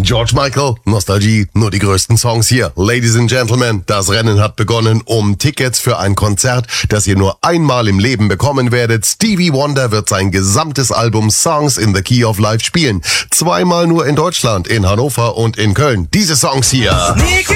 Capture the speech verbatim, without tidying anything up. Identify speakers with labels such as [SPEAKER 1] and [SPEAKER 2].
[SPEAKER 1] George Michael, Nostalgie, nur die größten Songs hier. Ladies and Gentlemen, das Rennen hat begonnen um Tickets für ein Konzert, das ihr nur einmal im Leben bekommen werdet. Stevie Wonder wird sein gesamtes Album Songs in the Key of Life spielen. Zweimal nur in Deutschland, in Hannover und in Köln. Diese Songs hier.